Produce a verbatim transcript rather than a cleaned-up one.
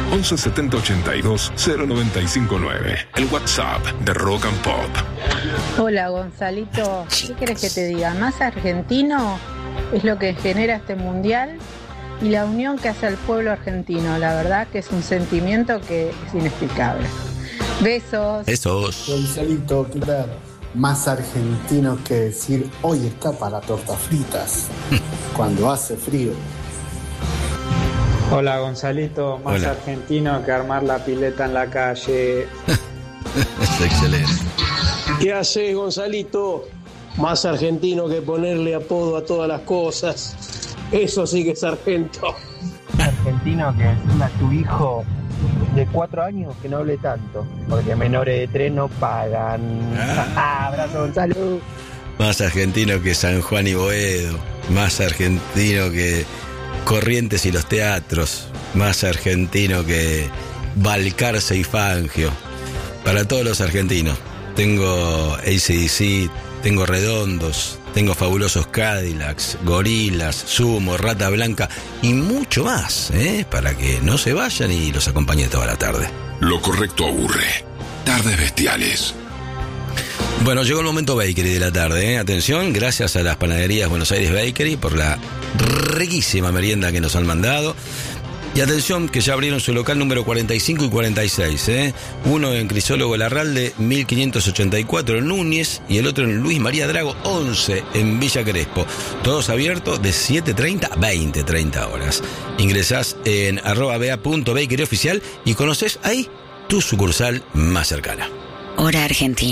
once setenta ochenta y dos cero noventa y cinco nueve. El WhatsApp de Rock and Pop. Hola Gonzalito, ¿qué querés que te diga? Más argentino es lo que genera este mundial y la unión que hace al pueblo argentino. La verdad que es un sentimiento que es inexplicable. Besos. Besos. Gonzalito, ¿qué tal? Más argentino que decir hoy está para tortas fritas cuando hace frío. Hola Gonzalito, más Hola. argentino que armar la pileta en la calle. Es excelente. ¿Qué haces, Gonzalito? Más argentino que ponerle apodo a todas las cosas. Eso sí que es sargento. Argentino que decirle a tu hijo de cuatro años que no hable tanto, porque menores de tres no pagan. Ah. Abrazo, Gonzalo. Más argentino que San Juan y Boedo. Más argentino que Corrientes y los teatros. Más argentino que Balcarce y Fangio. Para todos los argentinos. Tengo A C D C, tengo Redondos, tengo Fabulosos Cadillacs, Gorilas, Sumo, Rata Blanca y mucho más, ¿eh? Para que no se vayan y los acompañe toda la tarde. Lo correcto aburre. Tardes bestiales. Bueno, llegó el momento bakery de la tarde, ¿eh? Atención, gracias a las panaderías Buenos Aires Bakery por la riquísima merienda que nos han mandado. Y atención, que ya abrieron su local número cuarenta y cinco y cuarenta y seis, ¿eh? Uno en Crisólogo Larralde, mil quinientos ochenta y cuatro en Núñez, y el otro en Luis María Drago, once en Villa Crespo. Todos abiertos de siete treinta a veinte treinta horas. Ingresás en arroba bea punto bakery oficial y conocés ahí tu sucursal más cercana. Hora Argentina.